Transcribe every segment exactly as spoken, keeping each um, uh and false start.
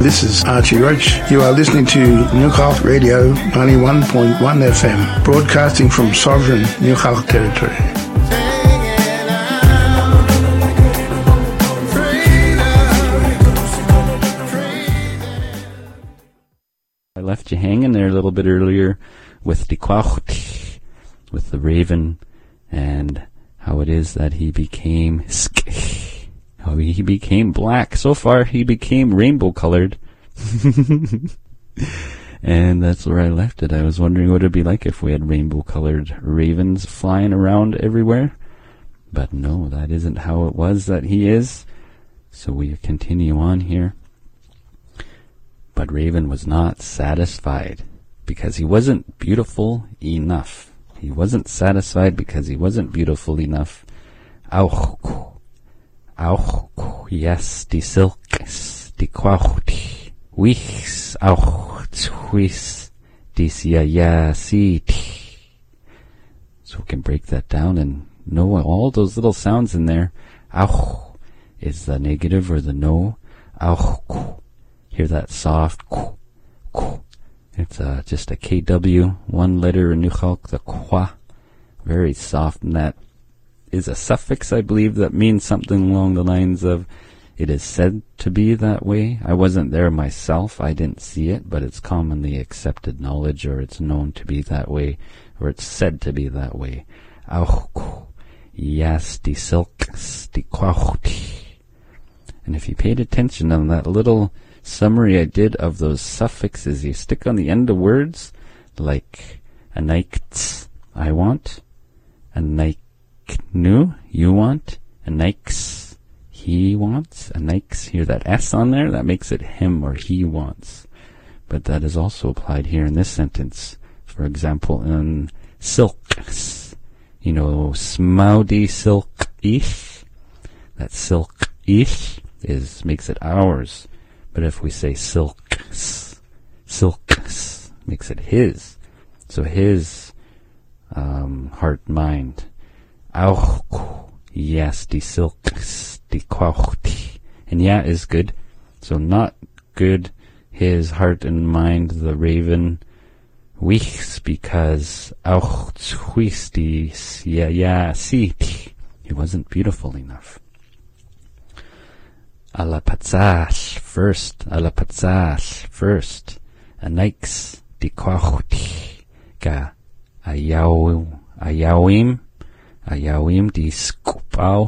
This is Archie Roach. You are listening to Newcastle Radio ninety-one point one F M, broadcasting from sovereign Newcastle territory. I left you hanging there a little bit earlier with the Quacht, with the raven, and how it is that he became how he became black. So far, he became rainbow colored. And that's where I left it. I was wondering what it'd be like if we had rainbow colored ravens flying around everywhere. But no, that isn't how it was that he is. So we continue on here. But Raven was not satisfied because he wasn't beautiful enough. He wasn't satisfied because he wasn't beautiful enough. Auch, auch, yes, die Silkes, die Quacht, wichs, auch, zwis, dis ja ja sieht. So we can break that down and know all those little sounds in there. Auch is the negative or the no. Auch. Hear that soft, it's uh, just a K W, one letter in Newchalk, the kwa, very soft, and that is a suffix, I believe, that means something along the lines of, it is said to be that way. I wasn't there myself, I didn't see it, but it's commonly accepted knowledge, or it's known to be that way, or it's said to be that way. Auch, yes, die silks, die quacht. And if you paid attention on that little summary I did of those suffixes you stick on the end of words, like a nikts, I want, a niknu, you want, a nikes, he wants, a nikes, hear that S on there, that makes it him or he wants. But that is also applied here in this sentence. For example, in silks, you know, smaudi silk ish, that silk ish is, makes it ours. But if we say silks, silks, makes it his. So his um, heart, mind. Auch, yes, die silks, die quacht. And yeah is good. So not good, his heart and mind, the raven. Wichs, because auch zwis die ja ja sieht. He wasn't beautiful enough. Ala patsash, first, ala patsash, first, a nikes, di quacht, ga, ayaw, ayawim, ayawim, di skupau,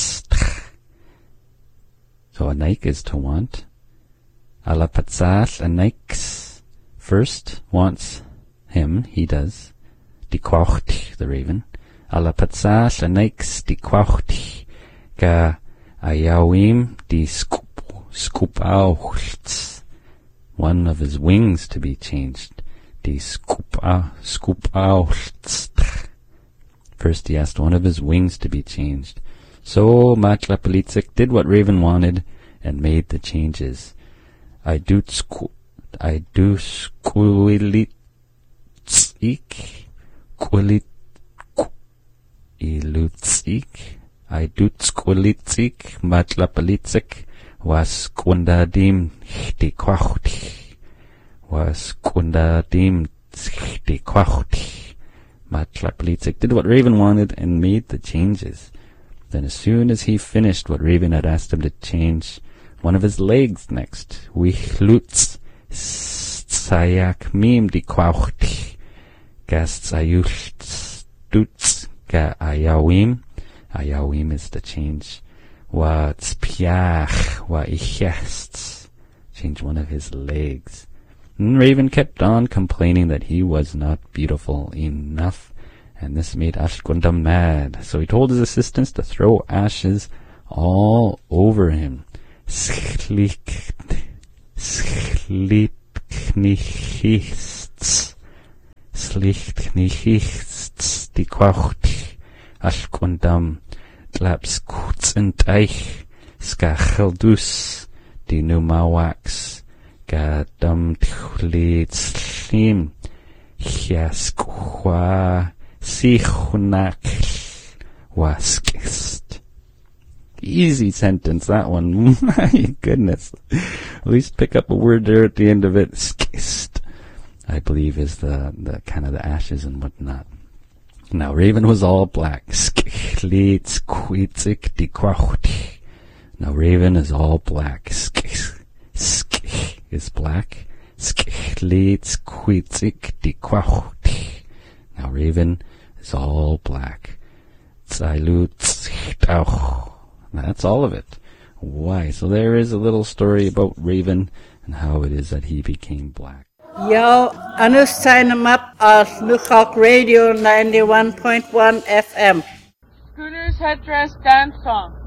so a nike is to want. Ala patsash, a nikes, first, wants him, he does, di quacht, the raven. Ala patsash, a nikes, di quacht, ga, ayawim di scoop, scoop out, one of his wings to be changed. Di scoop out, scoop out. First he asked one of his wings to be changed. So Matlapalitzik did what Raven wanted and made the changes. I do scoop, I do squilitzik, quilit, ilutzik. I do squilitzik, matlapalitzik, was kundadim di quacht, was kundadim di quacht. Matlapalitzik did what Raven wanted and made the changes. Then as soon as he finished what Raven had asked him to change, one of his legs next, wichlutz, sayak mim di quacht, gast ayucht, stutz, ga ayawim. Ayawim is the change. Wa tzpiach, wa ichest. Change one of his legs. And Raven kept on complaining that he was not beautiful enough, and this made Ashkundam mad. So he told his assistants to throw ashes all over him. Schlik, schliknichists, schliknichists, die Quacht. Ashkundam, Tlapskutz and Eich, Skachildus, die Numawax, Gadam Tchlitzlim, Chiaskwa, Sichunak, Waskist. Easy sentence, that one. My goodness. At least pick up a word there at the end of it. Skist, I believe, is the, the kind of the ashes and whatnot. Now, Raven was all black. Now, Raven is all black. Sk is black. Now, Raven is all black. That's all of it. Why? So there is a little story about Raven and how it is that he became black. Yo, anu sign him up at Lookout Radio ninety-one point one F M. Scooter's Headdress Dance Song.